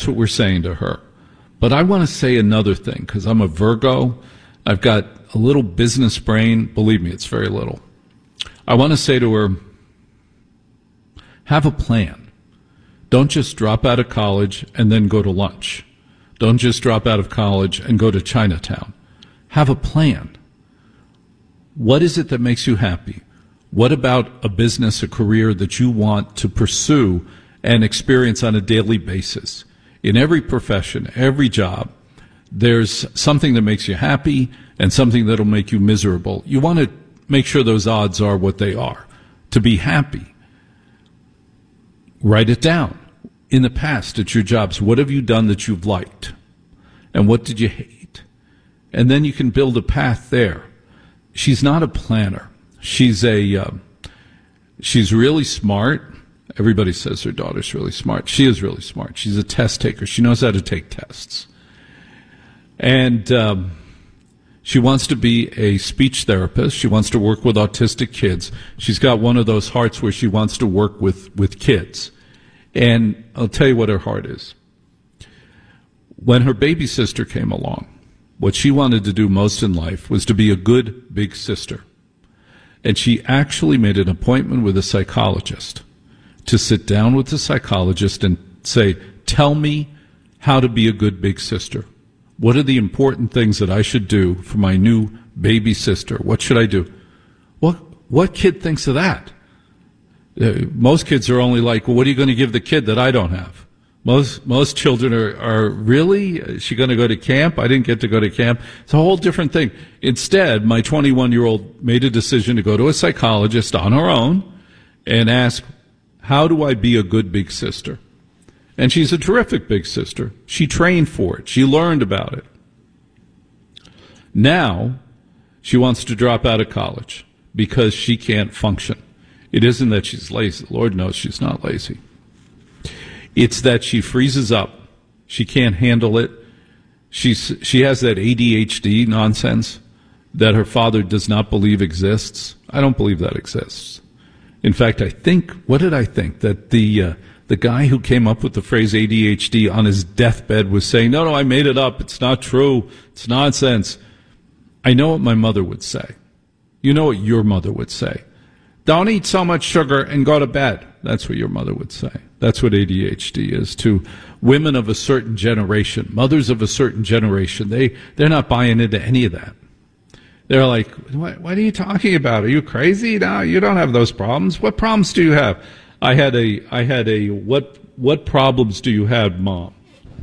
That's what we're saying to her. But I want to say another thing, because I'm a Virgo. I've got a little business brain. Believe me, it's very little. I want to say to her, have a plan. Don't just drop out of college and then go to lunch. Don't just drop out of college and go to Chinatown. Have a plan. What is it that makes you happy? What about a business, a career that you want to pursue and experience on a daily basis? In every profession, every job, there's something that makes you happy and something that'll make you miserable. You want to make sure those odds are what they are. To be happy, write it down. In the past, at your jobs, what have you done that you've liked? And what did you hate? And then you can build a path there. She's not a planner. She's really smart. Everybody says their daughter's really smart. She is really smart. She's a test taker. She knows how to take tests. And she wants to be a speech therapist. She wants to work with autistic kids. She's got one of those hearts where she wants to work with kids. And I'll tell you what her heart is. When her baby sister came along, what she wanted to do most in life was to be a good big sister. And she actually made an appointment with a psychologist to sit down with the psychologist and say, tell me how to be a good big sister. What are the important things that I should do for my new baby sister? What should I do? What kid thinks of that? Most kids are only like, well, what are you going to give the kid that I don't have? Most children are really, is she going to go to camp? I didn't get to go to camp. It's a whole different thing. Instead, my 21-year-old made a decision to go to a psychologist on her own and ask, how do I be a good big sister? And she's a terrific big sister. She trained for it. She learned about it. Now, she wants to drop out of college because she can't function. It isn't that she's lazy. Lord knows she's not lazy. It's that she freezes up. She can't handle it. She has that ADHD nonsense that her father does not believe exists. I don't believe that exists. In fact, what did I think? That the guy who came up with the phrase ADHD on his deathbed was saying, no, I made it up. It's not true. It's nonsense. I know what my mother would say. You know what your mother would say. Don't eat so much sugar and go to bed. That's what your mother would say. That's what ADHD is to women of a certain generation, mothers of a certain generation. They're not buying into any of that. They're like, what are you talking about? Are you crazy? No, you don't have those problems. What problems do you have? I had a what problems do you have, Mom?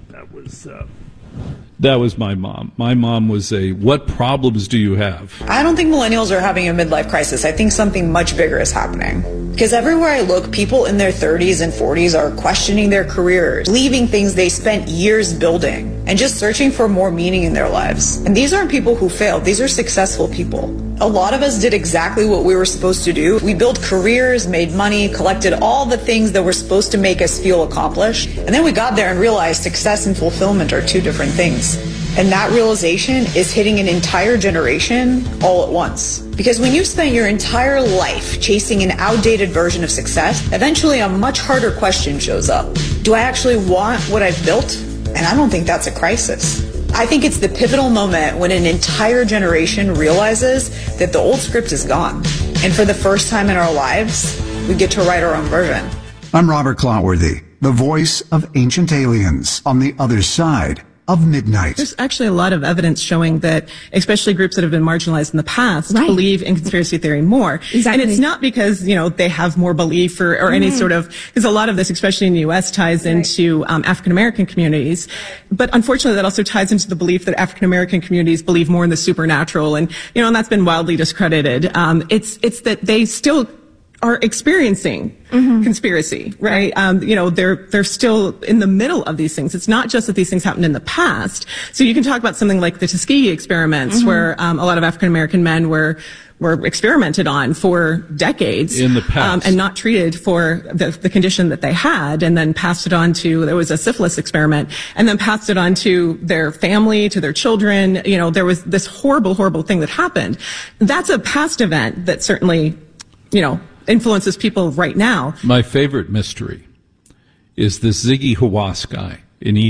That was my mom. My mom was what problems do you have? I don't think millennials are having a midlife crisis. I think something much bigger is happening. Because everywhere I look, people in their 30s and 40s are questioning their careers, leaving things they spent years building, and just searching for more meaning in their lives. And these aren't people who failed. These are successful people. A lot of us did exactly what we were supposed to do. We built careers, made money, collected all the things that were supposed to make us feel accomplished. And then we got there and realized success and fulfillment are two different things. And that realization is hitting an entire generation all at once. Because when you've spent your entire life chasing an outdated version of success, eventually a much harder question shows up. Do I actually want what I've built? And I don't think that's a crisis. I think it's the pivotal moment when an entire generation realizes that the old script is gone. And for the first time in our lives, we get to write our own version. I'm Robert Clotworthy, the voice of Ancient Aliens on the other side of midnight. There's actually a lot of evidence showing that, especially groups that have been marginalized in the past, right, believe in conspiracy theory more. Exactly. And it's not because, they have more belief or any sort of, because a lot of this, especially in the U.S., ties into African-American communities. But unfortunately, that also ties into the belief that African-American communities believe more in the supernatural. And, and that's been wildly discredited. It's that they still are experiencing conspiracy, right? They're still in the middle of these things. It's not just that these things happened in the past. So you can talk about something like the Tuskegee experiments, where a lot of African American men were experimented on for decades in the past, and not treated for the condition that they had, and then passed it on to, there was a syphilis experiment, and then passed it on to their family, to their children. There was this horrible thing that happened. That's a past event that certainly, influences people right now. My favorite mystery is this Ziggy Hawass guy in